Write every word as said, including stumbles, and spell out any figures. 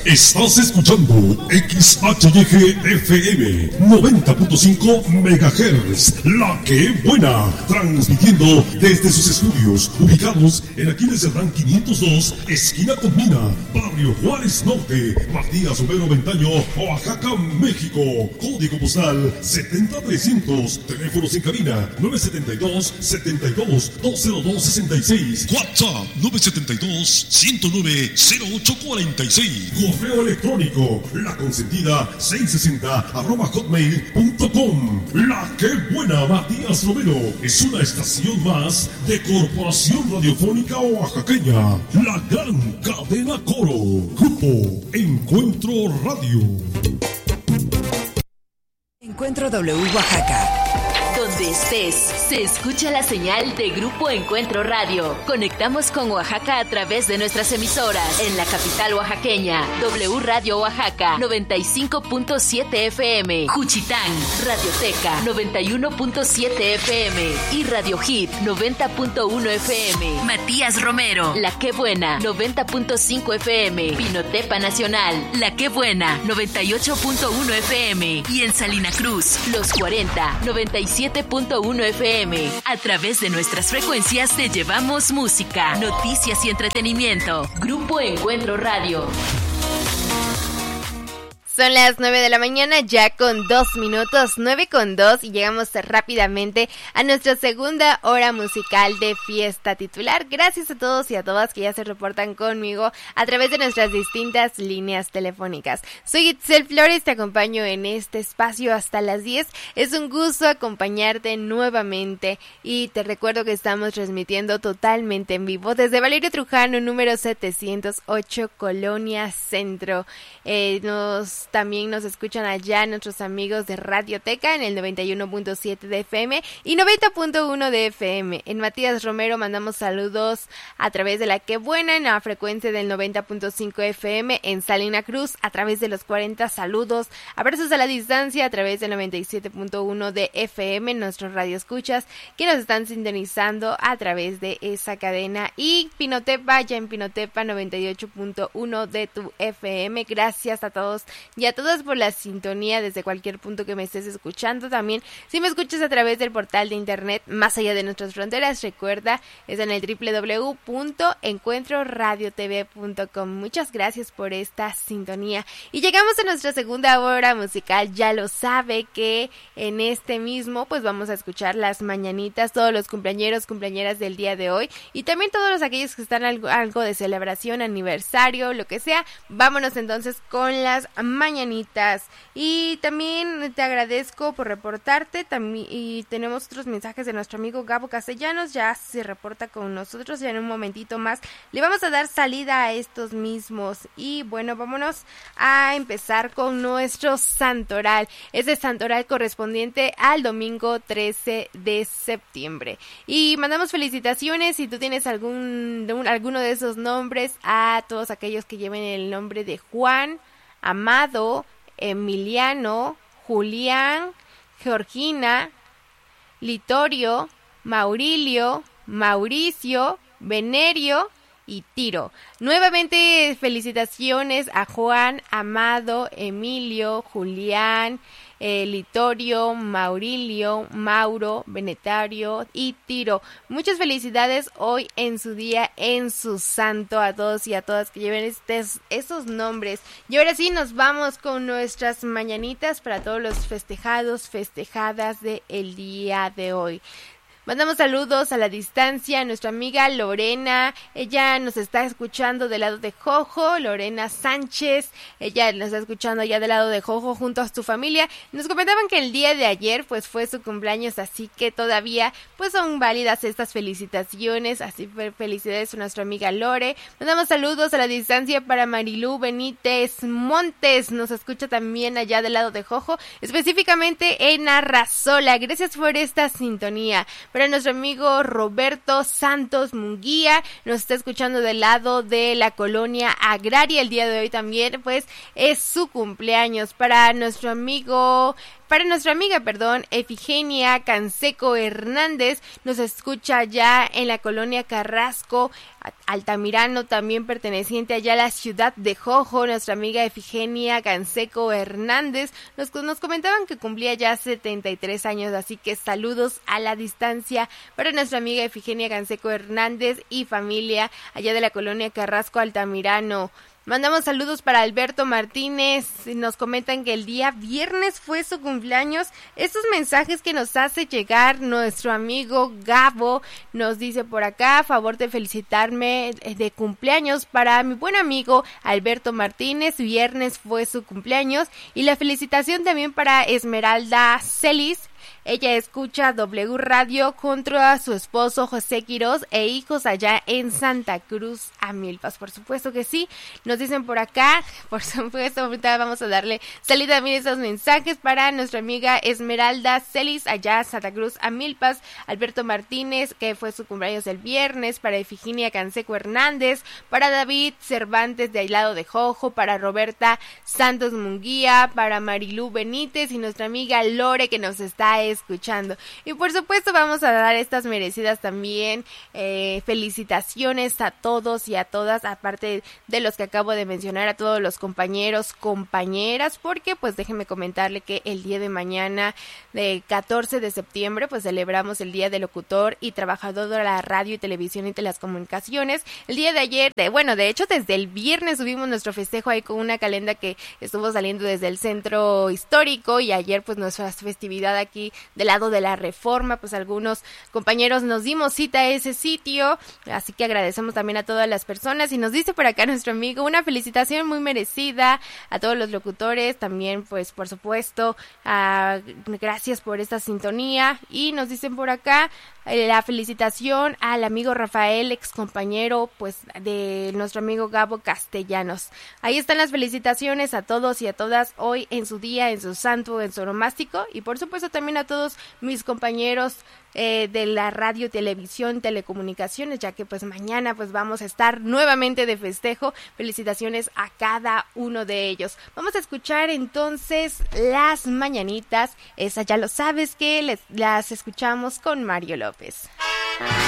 Estás escuchando X H Y G F M noventa punto cinco megahertz, La Que Buena, transmitiendo desde sus estudios ubicados en Aquiles Cerdán quinientos dos, esquina con Mina, Barrio Juárez Norte, Matías Romero Ventaño, Oaxaca, México. Código postal setenta trescientos, teléfonos en cabina nueve siete dos, setenta y dos, dos cero dos sesenta y seis, WhatsApp nueve siete dos, ciento nueve, cero ocho cuarenta y seis, correo electrónico laconsentida seiscientos sesenta arroba hotmail punto com. La Que Buena, Matías Romero, es una estación más de Corporación Radiofónica Oaxaqueña, la gran cadena Coro, Grupo Encuentro Radio. Encuentro W Oaxaca. Donde estés, se escucha la señal de Grupo Encuentro Radio. Conectamos con Oaxaca a través de nuestras emisoras. En la capital oaxaqueña, W Radio Oaxaca, noventa y cinco punto siete F M. Juchitán, Radioteca, noventa y uno punto siete F M. Y Radio Hit, noventa punto uno F M. Matías Romero, La Que Buena, noventa punto cinco F M. Pinotepa Nacional, La Que Buena, noventa y ocho punto uno F M. Y en Salina Cruz, Los cuarenta, noventa y siete punto uno F M. A través de nuestras frecuencias te llevamos música, noticias y entretenimiento. Grupo Encuentro Radio. Son las nueve de la mañana, ya con dos minutos, nueve con dos, y llegamos rápidamente a nuestra segunda hora musical de Fiesta Titular. Gracias a todos y a todas que ya se reportan conmigo a través de nuestras distintas líneas telefónicas. Soy Itzel Flores, te acompaño en este espacio hasta las diez. Es un gusto acompañarte nuevamente y te recuerdo que estamos transmitiendo totalmente en vivo desde Valerio Trujano, número setecientos ocho, Colonia Centro. Eh, nos También nos escuchan allá nuestros amigos de Radioteca en el noventa y uno punto siete de F M y noventa punto uno de F M. En Matías Romero mandamos saludos a través de La Que Buena en la frecuencia del noventa punto cinco F M. En Salina Cruz a través de los cuarenta, saludos, abrazos a la distancia a través del noventa y siete punto uno de F M. Nuestros radioescuchas que nos están sintonizando a través de esa cadena. Y Pinotepa, ya en Pinotepa noventa y ocho punto uno de tu F M. Gracias a todos y a todas por la sintonía desde cualquier punto que me estés escuchando. También si me escuchas a través del portal de internet más allá de nuestras fronteras, recuerda, es en el doble u doble u doble u punto encuentro radio t v punto com. Muchas gracias por esta sintonía y llegamos a nuestra segunda hora musical. Ya lo sabe que en este mismo pues vamos a escuchar las mañanitas, todos los cumpleañeros, cumpleañeras del día de hoy y también todos los aquellos que están algo, algo de celebración, aniversario, lo que sea. Vámonos entonces con las mañanitas y también te agradezco por reportarte también, y tenemos otros mensajes de nuestro amigo Gabo Castellanos, ya se reporta con nosotros, ya en un momentito más le vamos a dar salida a estos mismos. Y bueno, vámonos a empezar con nuestro santoral, ese santoral correspondiente al domingo trece de septiembre, y mandamos felicitaciones si tú tienes algún alguno de esos nombres a todos aquellos que lleven el nombre de Juan, Amado, Emiliano, Julián, Georgina, Litorio, Maurilio, Mauricio, Venerio y Tiro. Nuevamente felicitaciones a Juan, Amado, Emilio, Julián, eh, Litorio, Maurilio, Mauro, Venetario y Tiro. Muchas felicidades hoy en su día, en su santo, a todos y a todas que lleven estos, esos nombres. Y ahora sí nos vamos con nuestras mañanitas para todos los festejados, festejadas del día de hoy. Mandamos saludos a la distancia a nuestra amiga Lorena, ella nos está escuchando del lado de Jojo, Lorena Sánchez, ella nos está escuchando ya del lado de Jojo junto a su familia. Nos comentaban que el día de ayer pues fue su cumpleaños, así que todavía pues son válidas estas felicitaciones, así felicidades a nuestra amiga Lore. Mandamos saludos a la distancia para Marilú Benítez Montes, nos escucha también allá del lado de Jojo, específicamente en Arrasola. Gracias por esta sintonía. Para nuestro amigo Roberto Santos Munguía, nos está escuchando del lado de la colonia agraria el día de hoy también, pues es su cumpleaños. Para nuestro amigo para nuestra amiga, perdón, Efigenia Canseco Hernández, nos escucha ya en la colonia Carrasco, Altamirano, también perteneciente allá a la ciudad de Jojo. Nuestra amiga Efigenia Canseco Hernández nos, nos comentaban que cumplía ya setenta y tres años, así que saludos a la distancia para nuestra amiga Efigenia Canseco Hernández y familia allá de la colonia Carrasco, Altamirano. Mandamos saludos para Alberto Martínez, nos comentan que el día viernes fue su cumpleaños. Estos mensajes que nos hace llegar nuestro amigo Gabo, nos dice por acá, a favor de felicitarme de cumpleaños para mi buen amigo Alberto Martínez, viernes fue su cumpleaños, y la felicitación también para Esmeralda Celis. Ella escucha W Radio junto a su esposo José Quirós e hijos allá en Santa Cruz, Amilpas. Por supuesto que sí, nos dicen por acá, por supuesto, ahorita vamos a darle salida también a esos mensajes para nuestra amiga Esmeralda Celis, allá en Santa Cruz, Amilpas, Alberto Martínez, que fue su cumpleaños el viernes, para Efigenia Canseco Hernández, para David Cervantes de Ailado de Jojo, para Roberta Santos Munguía, para Marilú Benítez y nuestra amiga Lore, que nos está escuchando. Y por supuesto vamos a dar estas merecidas también eh, felicitaciones a todos y a todas, aparte de los que acabo de mencionar, a todos los compañeros, compañeras, porque pues déjenme comentarle que el día de mañana, de catorce de septiembre, pues celebramos el Día del Locutor y Trabajador de la Radio y Televisión y Telecomunicaciones. El día de ayer, de, bueno, de hecho desde el viernes subimos nuestro festejo ahí con una calenda que estuvo saliendo desde el centro histórico, y ayer pues nuestra festividad aquí del lado de la Reforma, pues algunos compañeros nos dimos cita a ese sitio, así que agradecemos también a todas las personas. Y nos dice por acá nuestro amigo, una felicitación muy merecida a todos los locutores, también pues por supuesto uh, gracias por esta sintonía. Y nos dicen por acá eh, la felicitación al amigo Rafael, ex compañero pues de nuestro amigo Gabo Castellanos. Ahí están las felicitaciones a todos y a todas hoy en su día, en su santo, en su onomástico, y por supuesto también a todos mis compañeros eh, de la radio, televisión, telecomunicaciones, ya que pues mañana pues vamos a estar nuevamente de festejo. Felicitaciones a cada uno de ellos. Vamos a escuchar entonces Las Mañanitas, esa ya lo sabes que les, las escuchamos con Mario López.